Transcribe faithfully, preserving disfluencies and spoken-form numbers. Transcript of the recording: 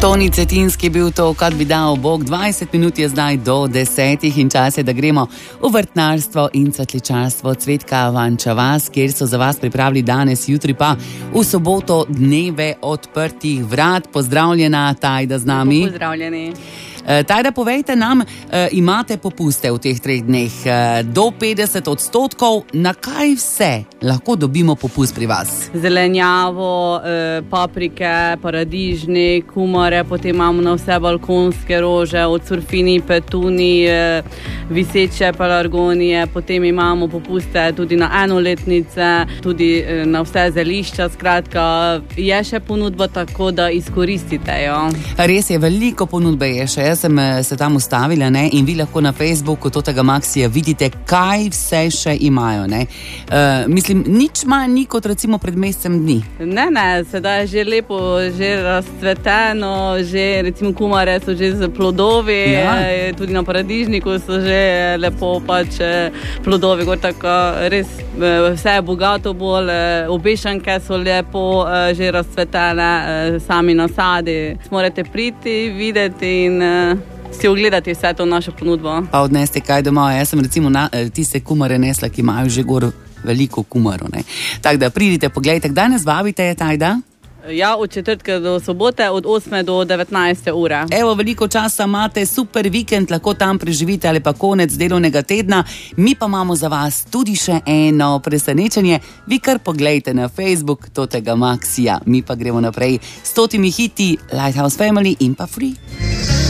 Toni Cetinski je bil to, kad bi dal Bog. dvajset minut je zdaj do desetih in čas je, da gremo v vrtnarstvo in cvetličarstvo Cvetka Vanča vas, kjer so za vas pripravili danes, jutri pa v soboto dneve odprtih vrat. Pozdravljena, Tajda z nami. Pozdravljeni. Tajda, povejte nam, imate popuste v teh treh dneh do petdeset odstotkov, na kaj vse lahko dobimo popust pri vas? Zelenjavo, paprike, paradižnik, kumare, potem imamo na vse balkonske rože, od surfini, petuni, viseče pelargonije, potem imamo popuste tudi na enoletnice, tudi na vse zelišča, skratka, je še ponudba, tako da izkoristite jo. Res je, veliko ponudbe je še. Jaz sem se tam ustavila, ne, in vi lahko na Facebooku totega Maxija vidite, kaj vse še imajo, ne. Uh, mislim, nič manj ni kot recimo pred mesecem dni. Ne, ne, sedaj je že lepo, že razcveteno, že recimo kumare so že z plodovi, ja. Tudi na paradižniku so že lepo pač plodovi, gor tako res vse je bogato bolj, obešanke so lepo že razcvetene, sami nasadi. Morate priti, videti in si ogledati vse to našo ponudbo. Pa odnesti kaj doma. Jaz sem recimo na, tiste kumare nesla, ki imajo že gor veliko kumarov. Tako da pridite, pogledajte, kdaj nas vabite, Tajda? Ja, od četrtka do sobote, od osme do devetnajste ure. Evo, veliko časa imate, super vikend, lahko tam preživite ali pa konec delovnega tedna. Mi pa imamo za vas tudi še eno presenečenje. Vi kar pogledajte na Facebook totega Maxija. Mi pa gremo naprej s totimi hiti Lighthouse Family in pa Free.